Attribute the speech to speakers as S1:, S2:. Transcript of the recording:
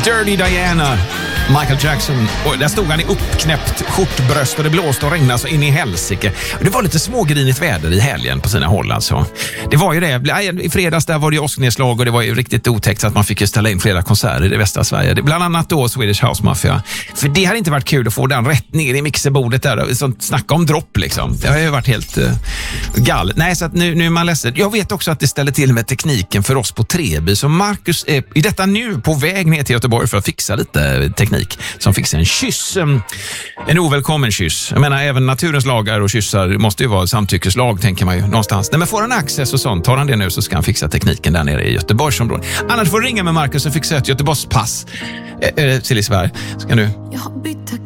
S1: Dirty Diana, Michael Jackson. Och där stod han i uppknäppt skjortbröst och det blåste och regnade så in i helsike. Det var lite smågrinigt väder i helgen på sina håll alltså. Det var ju det. I fredags där var det åsknedslag och det var ju riktigt otäckt så att man fick ju ställa in flera konserter i västra Sverige. Bland annat då Swedish House Mafia. För det hade inte varit kul att få den rätt ner i mixerbordet där. Snacka om dropp liksom. Det har ju varit helt gall. Nej, så att nu är man ledsen. Jag vet också att det ställer till med tekniken för oss på Treby. Så Marcus är i detta nu på väg ner till Göteborg för att fixa lite teknik. Som fixar en kyss. En ovälkommen kyss. Jag menar, även naturens lagar och kyssar måste ju vara samtyckeslag, tänker man ju någonstans. Nej, men får han access och sånt, tar han det nu så ska han fixa tekniken där nere i Göteborgsområdet. Annars får ringa med Marcus och fixa ett Göteborgspass till Liseberg. Ska nu?
S2: Jag har bytt